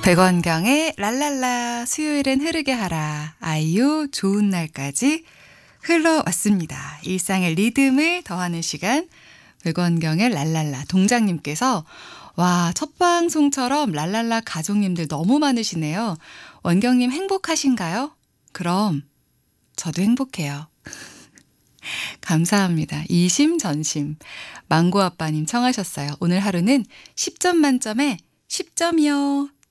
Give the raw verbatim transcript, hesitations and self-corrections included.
백원경의 랄랄라 수요일엔 흐르게 하라 아이유 좋은 날까지 흘러왔습니다. 일상의 리듬을 더하는 시간 백원경의 랄랄라 동장님께서 와, 첫 방송처럼 랄랄라 가족님들 너무 많으시네요. 원경님 행복하신가요? 그럼 저도 행복해요. 감사합니다. 이심전심 망고아빠님 청하셨어요. 오늘 하루는 십 점 만점에 십 점이요.